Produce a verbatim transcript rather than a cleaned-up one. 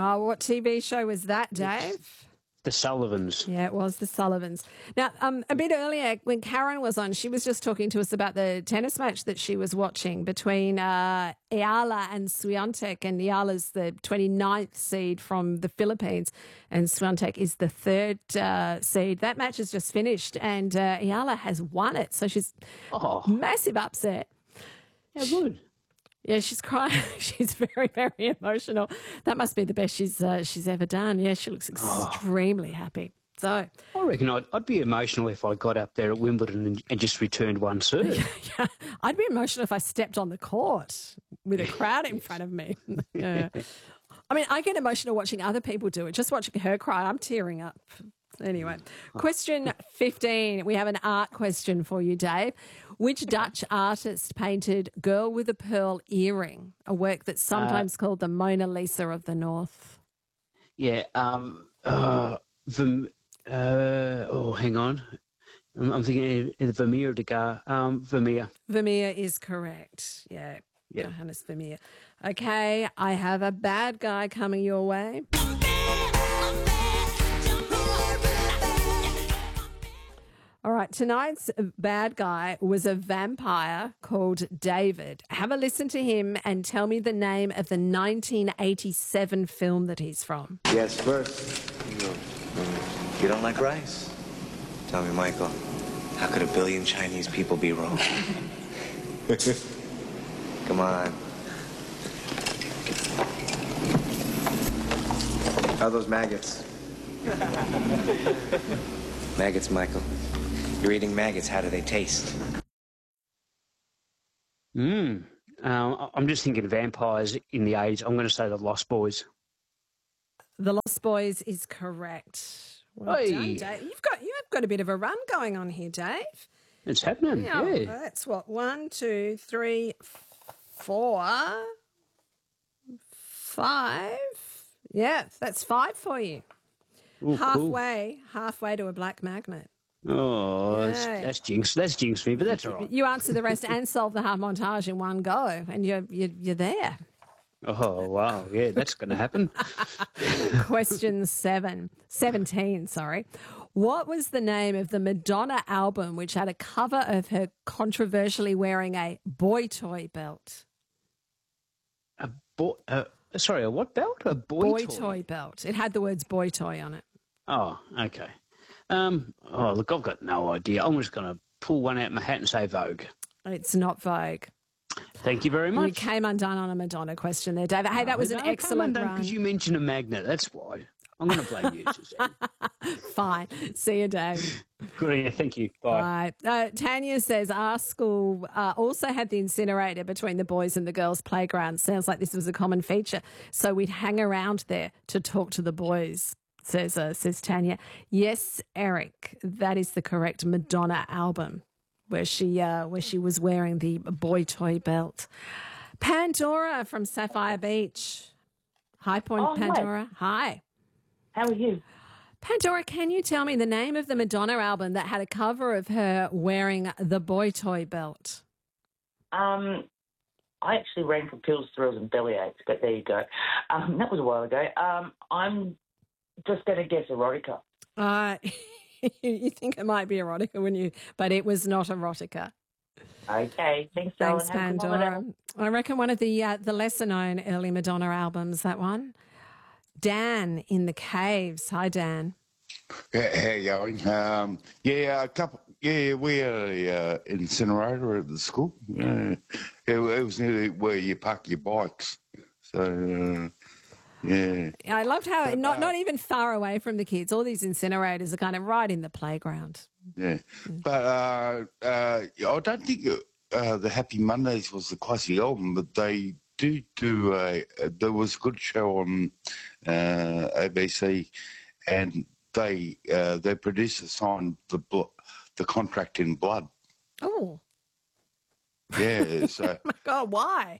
Oh, what T V show was that, Dave? The Sullivans. Yeah, it was the Sullivans. Now, um, a bit earlier when Karen was on, she was just talking to us about the tennis match that she was watching between uh, Ayala and Swiatek. And Ayala's the twenty-ninth seed from the Philippines and Swiatek is the third uh, seed. That match has just finished and uh, Ayala has won it. So she's Oh. massive upset. Yeah, good. Yeah, she's crying. She's very, very emotional. That must be the best she's uh, she's ever done. Yeah, she looks extremely oh. happy. So I reckon I'd, I'd be emotional if I got up there at Wimbledon and, and just returned one serve. Yeah, I'd be emotional if I stepped on the court with a crowd in front of me. Yeah. I mean, I get emotional watching other people do it. Just watching her cry, I'm tearing up. Anyway, question fifteen. We have an art question for you, Dave. Which Dutch artist painted Girl with a Pearl Earring, a work that's sometimes uh, called the Mona Lisa of the North? Yeah, um, uh, the, uh, oh, hang on. I'm, I'm thinking of Vermeer Degas, um, Vermeer. Vermeer is correct. Yeah, yeah. Johannes Vermeer. Okay, I have a bad guy coming your way. All right, tonight's bad guy was a vampire called David. Have a listen to him and tell me the name of the nineteen eighty-seven film that he's from. Yes, first. You don't like rice? Tell me, Michael, how could a billion Chinese people be wrong? Come on. How are those maggots? Maggots, Michael. You're eating maggots. How do they taste? Hmm. Uh, I'm just thinking vampires in the eighties. I'm going to say the Lost Boys. The Lost Boys is correct. Well hey. done, Dave. You've got you've got a bit of a run going on here, Dave. It's happening. Yeah. yeah. That's what one, two, three, four, five. Yeah, that's five for you. Ooh, halfway, cool. halfway to a black magnet. Oh, that's, that's jinx. That's jinx me, but that's all right. You answer the rest and solve the half montage in one go, and you're you're, you're there. Oh wow, yeah, that's going to happen. Question seven, seventeen. Sorry, what was the name of the Madonna album which had a cover of her controversially wearing a boy toy belt? A boy. Uh, sorry, a what belt? A boy, boy toy? toy belt. It had the words boy toy on it. Oh, okay. Um, oh, look, I've got no idea. I'm just going to pull one out of my hat and say Vogue. It's not Vogue. Thank you very much. We came undone on a Madonna question there, David. Hey, that was an no, excellent run. Because you mentioned a magnet. That's why. I'm going to blame you, Suzanne. Fine. See you, Dave. Good. Yeah, thank you. Bye. Right. Uh, Tanya says our school uh, also had the incinerator between the boys and the girls' playground. Sounds like this was a common feature. So we'd hang around there to talk to the boys. Says uh, says Tanya. Yes, Eric, that is the correct Madonna album where she uh, where she was wearing the boy toy belt. Pandora from Sapphire Beach. Hi, Point oh, Pandora. Hi. hi. How are you? Pandora, can you tell me the name of the Madonna album that had a cover of her wearing the boy toy belt? Um, I actually ran for pills, thrills, and bellyaches, but there you go. Um, that was a while ago. Um, I'm just going to guess erotica. Uh, you think it might be erotica when you, but it was not erotica. Okay, thanks, Thanks, Pandora. I reckon one of the uh, the lesser known early Madonna albums. That one. Dan in the Caves. Hi, Dan. Yeah, how you going? Um, yeah, a couple. Yeah, we had a uh, incinerator at the school. Uh, it, it was near where you park your bikes. So. Uh, Yeah, I loved how but, not uh, not even far away from the kids. All these incinerators are kind of right in the playground. Yeah, but uh, uh, I don't think uh, the Happy Mondays was the classic album, but they do do. A, there was a good show on uh, A B C, and they uh, their producer signed the bl- the contract in blood. Oh, Yeah, so oh my God, why?